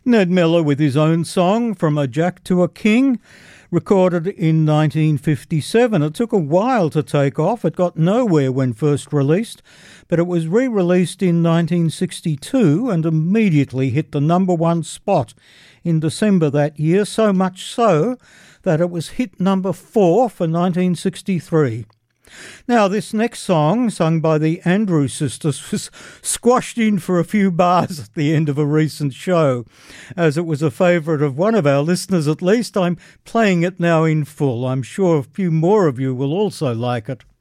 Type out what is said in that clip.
Ned Miller with his own song, From a Jack to a King, recorded in 1957. It took a while to take off. It got nowhere when first released, but it was re-released in 1962 and immediately hit the number one spot in December that year, so much so that it was hit number 4 for 1963. Now, this next song, sung by the Andrews Sisters, was squashed in for a few bars at the end of a recent show. As it was a favourite of one of our listeners at least, I'm playing it now in full. I'm sure a few more of you will also like it.